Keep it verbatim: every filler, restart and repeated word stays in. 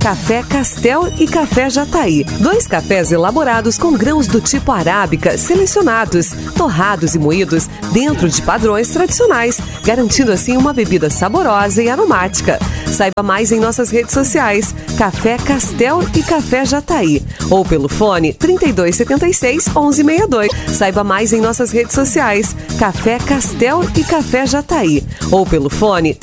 Café Castel e Café Jataí. Dois cafés elaborados com grãos do tipo arábica selecionados, torrados e moídos dentro de padrões tradicionais, garantindo assim uma bebida saborosa e aromática. Saiba mais em nossas redes sociais, Café Castel e Café Jataí, ou pelo fone trinta e dois setenta e seis, onze sessenta e dois. Saiba mais em nossas redes sociais, Café Castel e Café Jataí, ou pelo fone